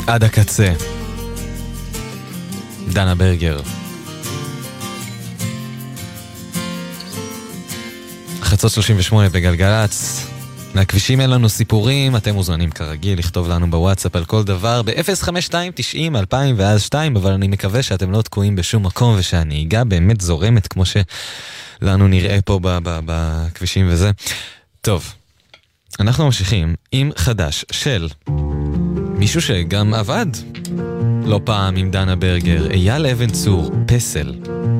עד הקצה. דנה ברגר. חצות 38 בגלגלץ. מהכבישים אין לנו סיפורים, אתם מוזמנים כרגיל לכתוב לנו בוואטסאפ על כל דבר ב-052-90-2002, אבל אני מקווה שאתם לא תקועים בשום מקום ושהנהיגה באמת זורמת כמו שלנו נראה פה בכבישים וזה. טוב, אנחנו ממשיכים עם חדש של מישהו שגם עבד לא פעם עם דנה ברגר, אייל אבן צור, פסל.